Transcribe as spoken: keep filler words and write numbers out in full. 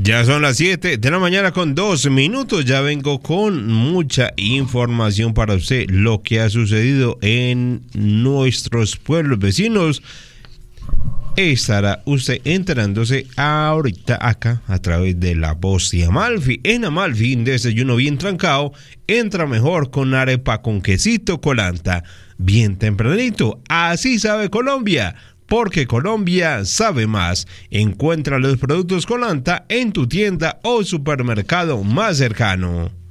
Ya son las siete de la mañana con dos minutos. Ya vengo con mucha información para usted. Lo que ha sucedido en nuestros pueblos vecinos. Estará usted enterándose ahorita acá a través de La Voz de Amalfi. En Amalfi, desayuno bien trancado, entra mejor con arepa con quesito colanta. Bien tempranito, así sabe Colombia, porque Colombia sabe más. Encuentra los productos Colanta en tu tienda o supermercado más cercano.